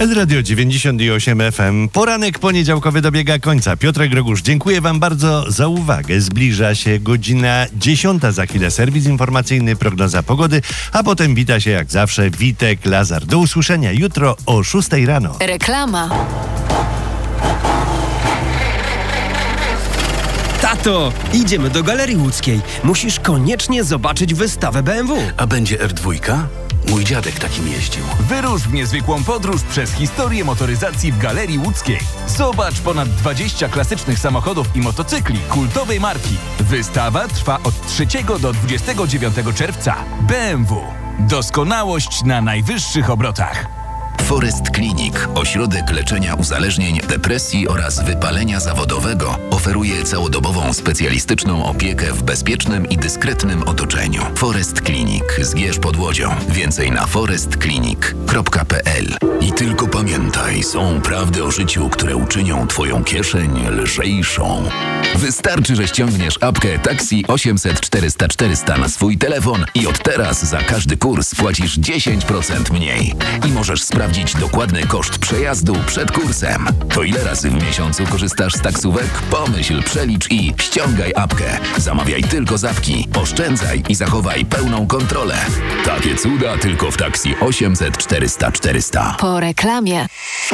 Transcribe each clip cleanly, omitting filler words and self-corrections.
Radio 98 FM. Poranek poniedziałkowy dobiega końca. Piotrek Rogusz, dziękuję Wam bardzo za uwagę. Zbliża się godzina 10. Za chwilę serwis informacyjny, prognoza pogody, a potem wita się jak zawsze Witek Lazar. Do usłyszenia jutro o 6 rano. Reklama. Tato, idziemy do Galerii Łódzkiej. Musisz koniecznie zobaczyć wystawę BMW. A będzie R2? Mój dziadek takim jeździł. Wyrusz w niezwykłą podróż przez historię motoryzacji w Galerii Łódzkiej. Zobacz ponad 20 klasycznych samochodów i motocykli kultowej marki. Wystawa trwa od 3 do 29 czerwca. BMW. Doskonałość na najwyższych obrotach. Forest Clinic, ośrodek leczenia uzależnień, depresji oraz wypalenia zawodowego, oferuje całodobową specjalistyczną opiekę w bezpiecznym i dyskretnym otoczeniu. Forest Clinic, Zgierz pod Łodzią. Więcej na forestclinic.pl. I tylko pamiętaj, są prawdy o życiu, które uczynią Twoją kieszeń lżejszą. Wystarczy, że ściągniesz apkę Taxi 800 400 400 na swój telefon i od teraz za każdy kurs płacisz 10% mniej. I możesz sprawdzić dokładny koszt przejazdu przed kursem. To ile razy w miesiącu korzystasz z taksówek? Pomyśl, przelicz i ściągaj apkę. Zamawiaj tylko z apki, oszczędzaj i zachowaj pełną kontrolę. Takie cuda tylko w Taxi 800 400 400. Po reklamie.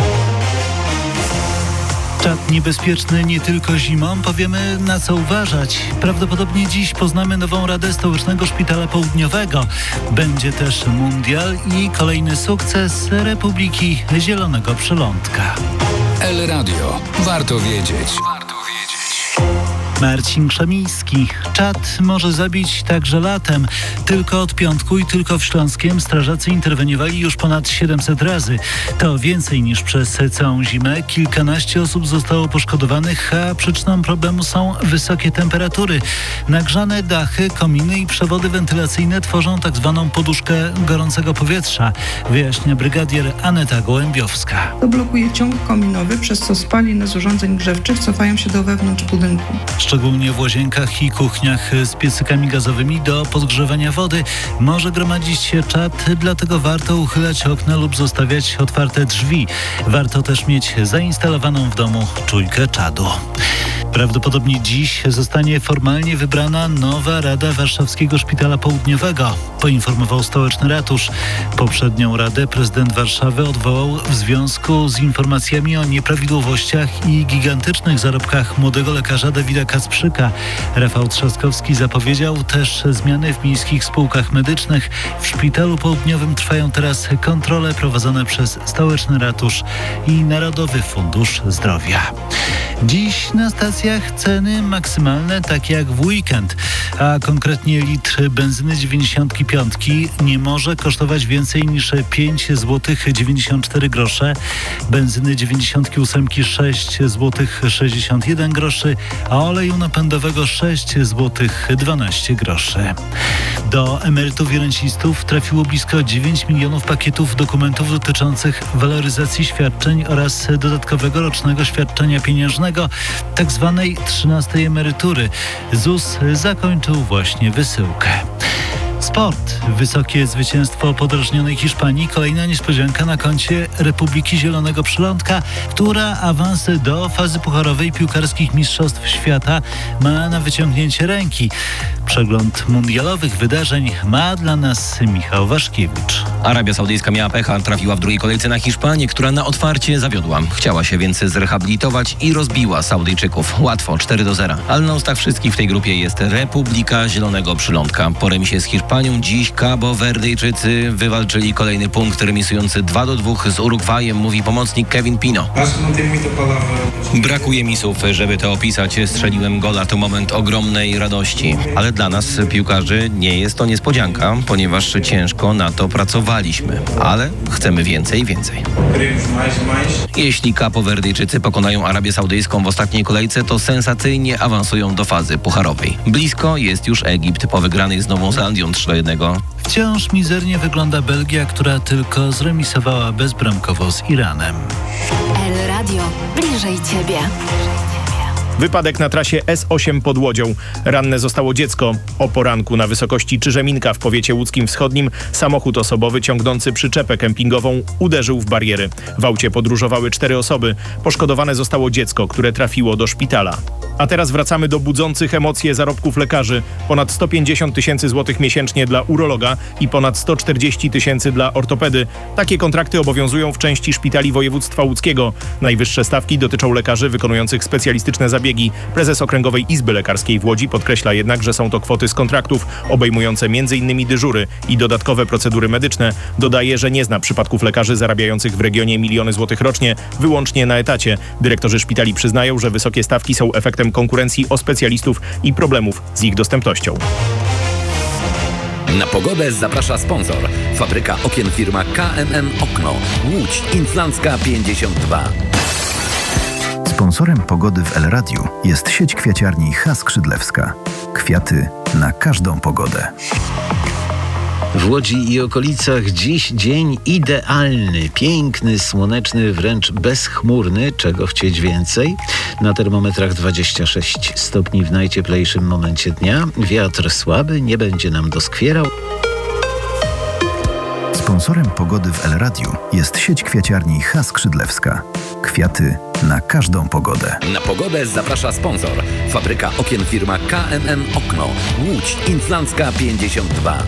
Czad niebezpieczny nie tylko zimą, powiemy na co uważać. Prawdopodobnie dziś poznamy nową radę Stołecznego Szpitala Południowego. Będzie też mundial i kolejny sukces Republiki Zielonego Przylądka. El Radio. Warto wiedzieć. Marcin Krzemiński. Czad może zabić także latem. Tylko od piątku i tylko w Śląskiem strażacy interweniowali już ponad 700 razy. To więcej niż przez całą zimę. Kilkanaście osób zostało poszkodowanych, a przyczyną problemu są wysokie temperatury. Nagrzane dachy, kominy i przewody wentylacyjne tworzą tzw. poduszkę gorącego powietrza, wyjaśnia brygadier Aneta Gołębiowska. To blokuje ciąg kominowy, przez co spaliny z urządzeń grzewczych cofają się do wewnątrz budynku. Szczególnie w łazienkach i kuchniach z piecykami gazowymi do podgrzewania wody może gromadzić się czad, dlatego warto uchylać okna lub zostawiać otwarte drzwi. Warto też mieć zainstalowaną w domu czujkę czadu. Prawdopodobnie dziś zostanie formalnie wybrana nowa Rada Warszawskiego Szpitala Południowego, poinformował stołeczny ratusz. Poprzednią radę prezydent Warszawy odwołał w związku z informacjami o nieprawidłowościach i gigantycznych zarobkach młodego lekarza Dawida Kacprzyka. Rafał Trzaskowski zapowiedział też zmiany w miejskich spółkach medycznych. W Szpitalu Południowym trwają teraz kontrole prowadzone przez stołeczny ratusz i Narodowy Fundusz Zdrowia. Dziś na stacjach ceny maksymalne, takie jak w weekend, a konkretnie litr benzyny 95 nie może kosztować więcej niż 5 zł 94 grosze, benzyny 98 6 zł 61 groszy, a oleju napędowego 6 zł 12 groszy. Do emerytów i rencistów trafiło blisko 9 milionów pakietów dokumentów dotyczących waloryzacji świadczeń oraz dodatkowego rocznego świadczenia pieniężnego, tak zwanej 13 emerytury. ZUS zakończył właśnie wysyłkę. Sport. Wysokie zwycięstwo podrażnionej Hiszpanii. Kolejna niespodzianka na koncie Republiki Zielonego Przylądka, która awans do fazy pucharowej piłkarskich mistrzostw świata ma na wyciągnięcie ręki. Przegląd mundialowych wydarzeń ma dla nas Michał Waszkiewicz. Arabia Saudyjska miała pecha, trafiła w drugiej kolejce na Hiszpanię, która na otwarcie zawiodła. Chciała się więc zrehabilitować i rozbiła Saudyjczyków. Łatwo, 4-0. Ale na ustach wszystkich w tej grupie jest Republika Zielonego Przylądka. Po remisie z Hiszpanią dziś Kabowerdyjczycy wywalczyli kolejny punkt, remisujący 2-2 z Urugwajem, mówi pomocnik Kevin Pino. Brakuje mi słów, żeby to opisać. Strzeliłem gola, to moment ogromnej radości. Ale dla nas, piłkarzy, nie jest to niespodzianka, ponieważ ciężko na to pracowaliśmy. Ale chcemy więcej i więcej. Jeśli Kabowerdyjczycy pokonają Arabię Saudyjską w ostatniej kolejce, to sensacyjnie awansują do fazy pucharowej. Blisko jest już Egipt po wygranej z Nową Zelandią 3-1. Wciąż mizernie wygląda Belgia, która tylko zremisowała bezbramkowo z Iranem. El Radio. Bliżej Ciebie. Wypadek na trasie S8 pod Łodzią. Ranne zostało dziecko. O poranku na wysokości Czyżeminka w powiecie łódzkim wschodnim samochód osobowy ciągnący przyczepę kempingową uderzył w bariery. W aucie podróżowały 4 osoby. Poszkodowane zostało dziecko, które trafiło do szpitala. A teraz wracamy do budzących emocje zarobków lekarzy. Ponad 150 tysięcy złotych miesięcznie dla urologa i ponad 140 tysięcy dla ortopedy. Takie kontrakty obowiązują w części szpitali województwa łódzkiego. Najwyższe stawki dotyczą lekarzy wykonujących specjalistyczne zabiegi. Prezes Okręgowej Izby Lekarskiej w Łodzi podkreśla jednak, że są to kwoty z kontraktów obejmujące m.in. dyżury i dodatkowe procedury medyczne. Dodaje, że nie zna przypadków lekarzy zarabiających w regionie miliony złotych rocznie wyłącznie na etacie. Dyrektorzy szpitali przyznają, że wysokie stawki są efektem konkurencji o specjalistów i problemów z ich dostępnością. Na pogodę zaprasza sponsor. Fabryka okien firma KMM Okno. Łódź Inflancka 52. Sponsorem pogody w El Radiu jest sieć kwiaciarni H. Skrzydlewska. Kwiaty na każdą pogodę. W Łodzi i okolicach dziś dzień idealny, piękny, słoneczny, wręcz bezchmurny. Czego chcieć więcej? Na termometrach 26 stopni w najcieplejszym momencie dnia. Wiatr słaby, nie będzie nam doskwierał. Sponsorem pogody w El Radiu jest sieć kwiaciarni H. Skrzydlewska. Kwiaty na każdą pogodę. Na pogodę zaprasza sponsor. Fabryka okien firma KMM Okno. Łódź Inflancka 52.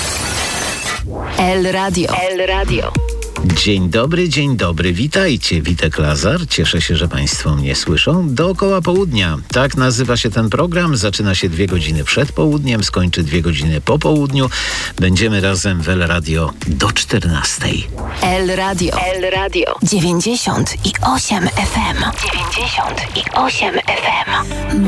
El Radio. El Radio. Dzień dobry, witajcie, Witek Lazar. Cieszę się, że Państwo mnie słyszą. Dookoła południa, tak nazywa się ten program. Zaczyna się 2 godziny przed południem, skończy 2 godziny po południu. Będziemy razem w El Radio do 14. El Radio. El Radio. 98 FM. 98 FM.